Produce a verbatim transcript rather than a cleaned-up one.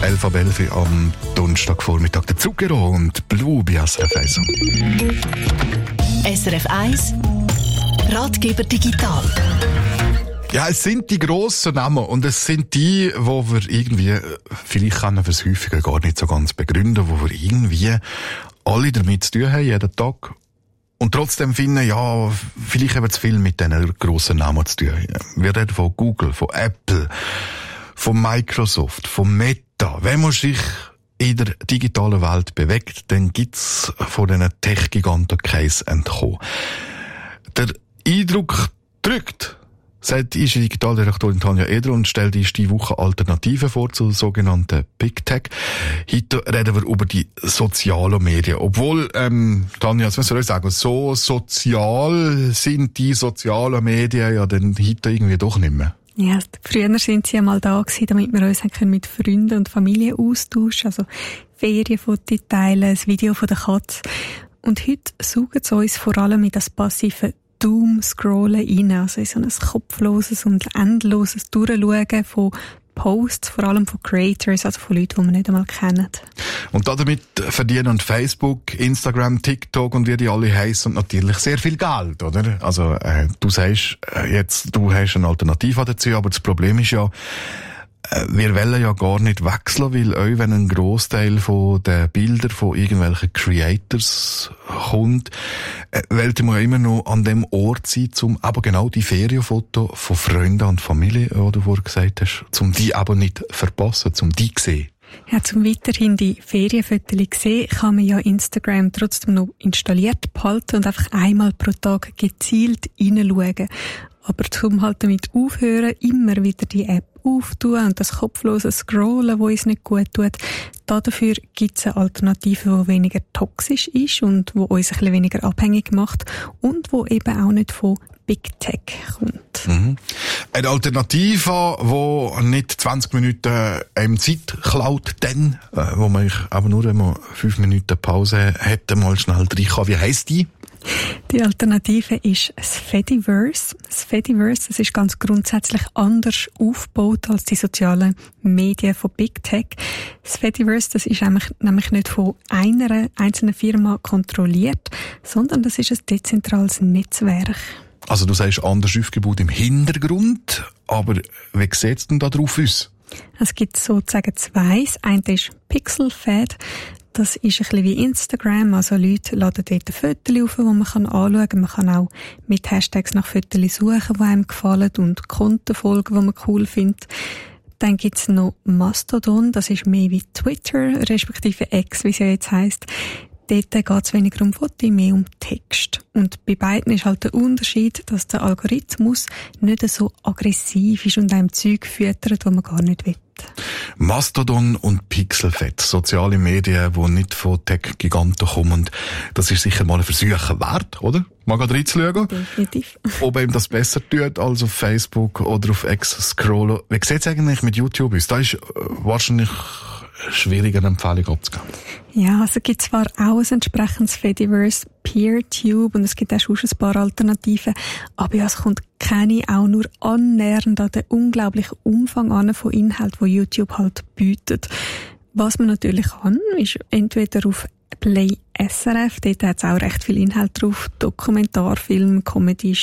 elf ab elf am Donnerstagvormittag. Der Zucchero und Blue bei S R F eins. S R F eins Ratgeber digital. Ja, es sind die grossen Namen und es sind die, wo wir irgendwie, vielleicht können wir es häufiger gar nicht so ganz begründen, wo wir irgendwie alle damit zu tun haben, jeden Tag. Und trotzdem finden, ja, vielleicht haben wir zu viel mit diesen grossen Namen zu tun. Wir reden von Google, von Apple, von Microsoft, von Meta. Wenn man sich in der digitalen Welt bewegt, dann gibt's von diesen Tech-Giganten kein Entkommen. Der Eindruck drückt, sagt die Digitaldirektorin Tanja Eder und stellt uns diese Woche Alternativen vor zu sogenannten Big Tech. Heute reden wir über die sozialen Medien. Obwohl, ähm, Tanja, was soll ich sagen, so sozial sind die sozialen Medien ja dann heute irgendwie doch nicht mehr. Ja, früher sind sie einmal da gewesen, damit wir uns mit Freunden und Familie austauschen, also Ferienfotos teilen, das Video von der Katze. Und heute saugen sie uns vor allem in das passive Doom-Scrollen rein, also in so ein kopfloses und endloses Durchschauen von Posts, vor allem von Creators, also von Leuten, die man nicht einmal kennt. Und damit verdienen Facebook, Instagram, TikTok und wie die alle heissen natürlich sehr viel Geld, oder? Also äh, du sagst äh, jetzt, du hast eine Alternative dazu, aber das Problem ist ja, wir wollen ja gar nicht wechseln, weil auch wenn ein Grossteil von den Bildern von irgendwelchen Creators kommt, äh, wollte man ja immer noch an dem Ort sein, um aber genau die Ferienfotos von Freunden und Familie, die du vorhin gesagt hast, um die aber nicht verpassen, um die zu sehen. Ja, zum weiterhin die Ferienfotos sehen, kann man ja Instagram trotzdem noch installiert behalten und einfach einmal pro Tag gezielt reinschauen. Aber zum halt damit aufhören, immer wieder die App auftun und das kopflose Scrollen, wo uns nicht gut tut, dafür gibt es eine Alternative, die weniger toxisch ist und die uns ein bisschen weniger abhängig macht und die eben auch nicht von Big Tech kommt. Mhm. Eine Alternative, die nicht zwanzig Minuten ähm, Zeit klaut, dann, äh, wo man aber nur, wenn man fünf Minuten Pause hätte, mal schnell rein kann. Wie heisst die? Die Alternative ist das Fediverse. Das Fediverse, das ist ganz grundsätzlich anders aufgebaut als die sozialen Medien von Big Tech. Das Fediverse, das ist nämlich, nämlich nicht von einer einzelnen Firma kontrolliert, sondern das ist ein dezentrales Netzwerk. Also du sagst anders aufgebaut im Hintergrund, aber wie sieht es denn da drauf aus? Es gibt sozusagen zwei. Das eine ist Pixelfed. Das ist ein bisschen wie Instagram, also Leute laden dort Fotos auf, die man anschauen kann. Man kann auch mit Hashtags nach Fotos suchen, die einem gefallen und Konten folgen, die man cool findet. Dann gibt's noch Mastodon, das ist mehr wie Twitter, respektive X, wie es ja jetzt heisst. Dort geht es weniger um Fotos, mehr um Text. Und bei beiden ist halt der Unterschied, dass der Algorithmus nicht so aggressiv ist und einem Zeug füttert, das man gar nicht will. Mastodon und Pixelfed, soziale Medien, die nicht von Tech-Giganten kommen. Das ist sicher mal ein Versuch wert, oder? Mal gerade reinzuschauen. Definitiv. Ob ihm das besser tut als auf Facebook oder auf X scrollen. Wie sieht es eigentlich mit YouTube aus? Da ist wahrscheinlich schwierig, eine Empfehlung abzugeben. Ja, also es gibt zwar auch ein entsprechendes Fediverse, PeerTube, und es gibt auch schon ein paar Alternativen, aber ja, es kommt keine auch nur annähernd an den unglaublichen Umfang an von Inhalt, wo YouTube halt bietet. Was man natürlich kann, ist entweder auf Play S R F, dort hat es auch recht viel Inhalt drauf, Dokumentarfilm, Comedy,